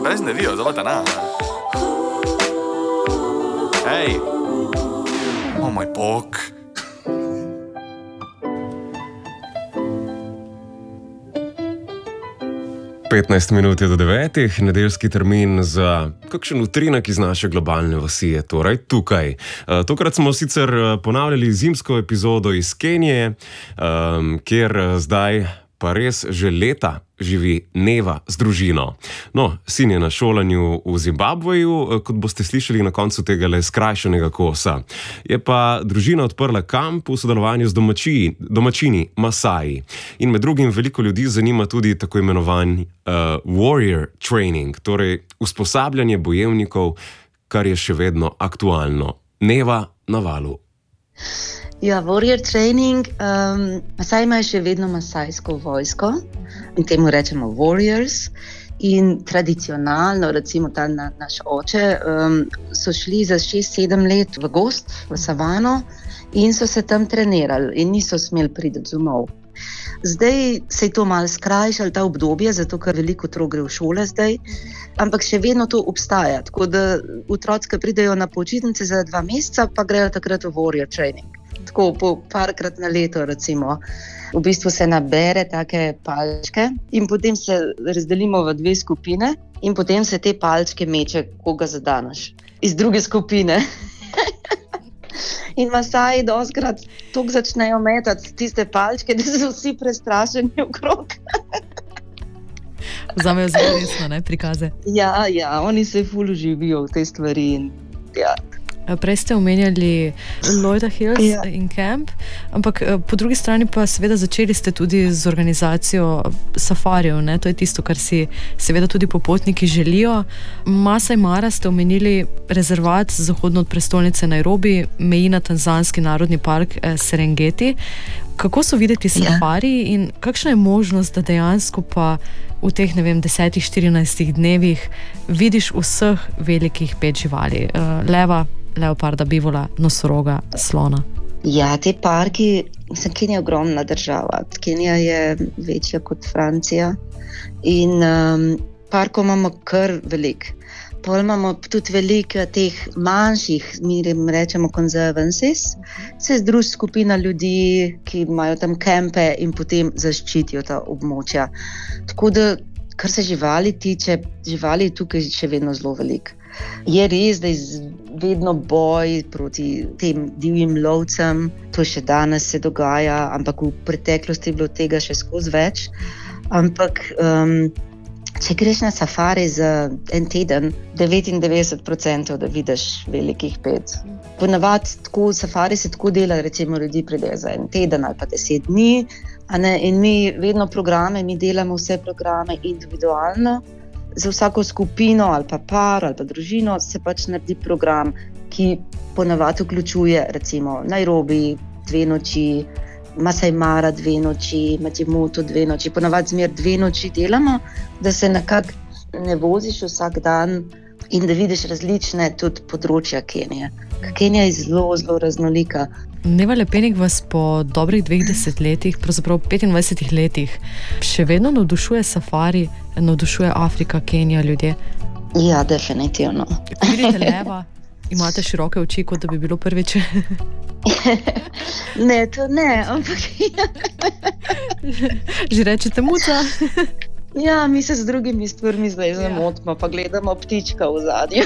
Res ne vijo, zelo ta na. Hej! O moj bog! Petnajst minut je do 9, nedeljski termin za kakšen utrinek iz naše globalne vasi je torej tukaj. Tokrat smo sicer ponavljali zimsko epizodo iz Kenije, kjer zdaj pa res že leta živi Neva z družino. No, sin je na šolanju v Zimbabveju, kot boste slišali na koncu tega le skrajšanega kosa. Je pa družina odprla kamp v sodelovanju z domačini Masaji. In med drugim veliko ljudi zanima tudi tako imenovan warrior training, torej usposabljanje bojevnikov, kar je še vedno aktualno. Neva na valu. Ja, warrior training, Masaji imajo še vedno masajsko vojsko in temu rečemo warriors. In tradicionalno, recimo ta naš oče, so šli za 6-7 let v gozd, v savano in so se tam trenirali in niso smeli priti domov. Zdaj se je to malo skrajšalo, ta obdobje, zato ker veliko otrok gre v šole zdaj, ampak še vedno to obstaja. Tako da otroci, ki pridejo na počitnice za 2 meseca, pa grejo takrat v warrior training. Tako po parkrat na leto, recimo. V bistvu se nabere take palčke in potem se razdelimo v 2 skupine in potem se te palčke meče, koga zadaneš. Iz druge skupine. In Masaji dostikrat toliko začnejo metati tiste palčke, da so vsi prestrašeni okrog. Vzamejo zelo resno, ne, prikaze. Ja, oni se ful uživijo v te stvari in ja. Prej ste omenjali Lloyda Hills in Camp, ampak po drugi strani pa seveda začeli ste tudi z organizacijo safarijev, ne? To je tisto, kar si seveda tudi popotniki želijo. Masai Mara ste omenili rezervat zahodno od prestolnice Nairobi, meji na tanzanski narodni park Serengeti. Kako so videti safariji in kakšna je možnost, da dejansko pa v teh, 10-14 dnevih vidiš vseh velikih 5 živali? Leva, leoparda, bivola, nosoroga, slona. Ja, te parki, Kenija je ogromna država. Kenija je večja kot Francija in parkov imamo kar veliko. Pol imamo tudi veliko teh manjših, mi rečemo conservancies, se združi skupina ljudi, ki imajo tam kempe in potem zaščitijo ta območja. Tako da, kar se živali tiče, živali je tukaj še vedno zelo veliko. Je res, da je vedno boj proti tem divjim lovcem, to še danes se dogaja, ampak v preteklosti je bilo tega še skozi več. Ampak če greš na safari za en teden, 99% da vidiš velikih 5. Ponavadi tako safari se tako dela, recimo ljudi pride za en teden ali pa 10 dni, in mi vedno mi delamo vse programe individualno. Za vsako skupino ali pa par ali pa družino se pač naredi program, ki ponavadi vključuje recimo Nairobi 2 noči, Masai Mara 2 noči, Majimoto 2 noči, ponavadi zmer 2 noči delamo, da se nekako ne voziš vsak dan in da vidiš različne tudi področja Kenije. Kenija je zelo, zelo raznolika. Neva Lepenik vas po dobrih 20 letih, pravzaprav 25 letih, še vedno navdušuje safari, navdušuje Afrika, Kenija, ljudje? Ja, definitivno. Vidite leva, imate široke oči, kot da bi bilo prvič. Ne, to ne, ampak Že rečete muca? Ja, mi se z drugimi stvarmi zdaj zamotimo, pa gledamo ptička v zadju.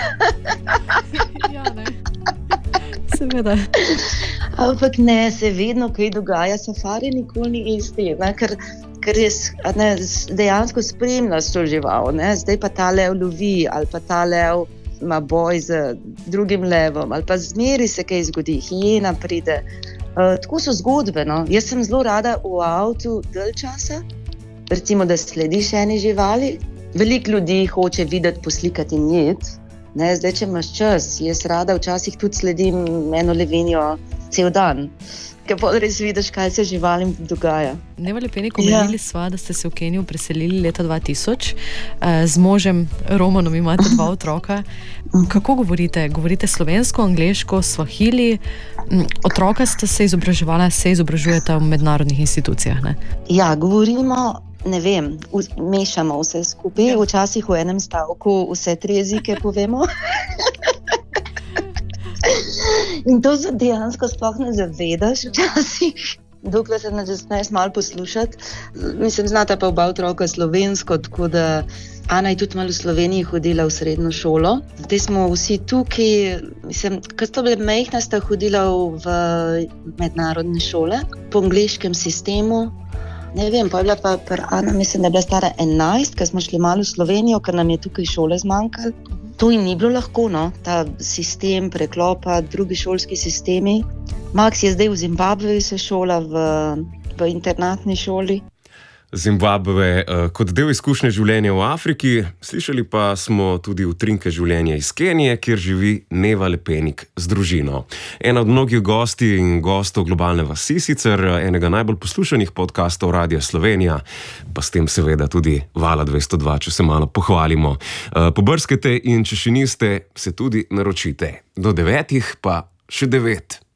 Ja, ne. Seveda. Ampak ne, se vedno kaj dogaja, safari nikoli ni isti, ker dejansko spremljaš to žival, ne? Zdaj pa ta lev lovi ali pa ta lev ima boj z drugim levom ali pa zmeri se kaj zgodi, hijena pride. Tako so zgodbe, no. Jaz sem zelo rada v avtu dalj časa, recimo, da slediš eni živali. Veliko ljudi hoče videti, poslikati in jeti. Zdaj, če imaš čas, jaz rada včasih tudi sledim eno levinjo cel dan, ker pol res vidiš, kaj se živalim dogaja. Neva Lepenik, omenili sva, da ste se v Keniju preselili leta 2000. Z možem Romanom imate 2 otroka. Kako govorite? Govorite slovensko, angleško, svahili? Otroka ste se izobražujete v mednarodnih institucijah, ne? Ja, govorimo ne vem, mešamo vse skupaj, včasih v enem stavku vse 3 jezike povemo. In to se dejansko sploh ne zavedaš včasih, dokler se ne začneš malo poslušati. Mislim, znata pa oba otroka slovensko, tako da Ana je tudi malo v Sloveniji hodila v srednjo šolo. Zdaj smo vsi tukaj, mislim, ko sta bile majhna, sta hodila v mednarodne šole po angleškem sistemu. Ne vem, pa je bila pa Ana, mislim, da je bila stara 11, ko smo šli malo v Slovenijo, ker nam je tukaj šole zmanjkalo. To jim ni bilo lahko, no, ta sistem preklopa, drugi šolski sistemi. Max je zdaj v Zimbabveju se šola v internatni šoli. Zimbabve kot del izkušnje življenja v Afriki, slišali pa smo tudi utrinke življenja iz Kenije, kjer živi Neva Lepenik z družino. Ena od mnogih gosti in gostov Globalne vasi, sicer enega najbolj poslušanih podkastov Radia Slovenija, pa s tem seveda tudi Vala 202, če se malo pohvalimo. Pobrskajte in če še niste, se tudi naročite. Do 9 pa še 9.